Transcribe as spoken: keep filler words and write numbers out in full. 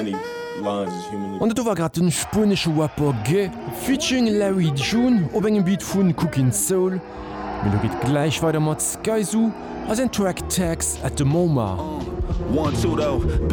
Und du war grad den spanische Rapper G, featuring Larry June op engem Beat vun Cooking Soul. Melo geht gleich weiter mat Skyzoo als en Track Tags at the MoMA. One, two, though.